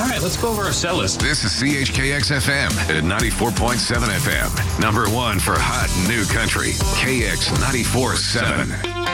All right, let's go over our set list. This is CHKX FM at 94.7 FM. Number one for hot new country. KX 94.7.